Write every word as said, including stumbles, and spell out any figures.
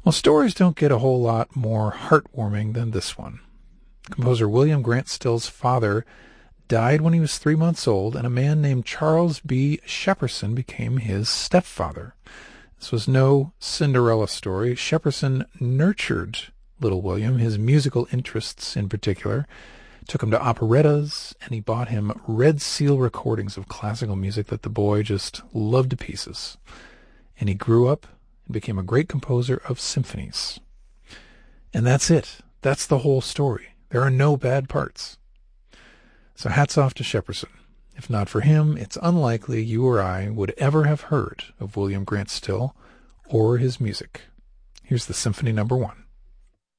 Well, stories don't get a whole lot more heartwarming than this one. Composer William Grant Still's father died when he was three months old, and a man named Charles B. Shepperson became his stepfather. This was no Cinderella story. Shepperson nurtured little William, his musical interests in particular, took him to operettas, and he bought him Red Seal recordings of classical music that the boy just loved to pieces. And he grew up and became a great composer of symphonies. And that's it. That's the whole story. There are no bad parts. So hats off to Shepperson. If not for him, it's unlikely you or I would ever have heard of William Grant Still or his music. Here's the Symphony Number One.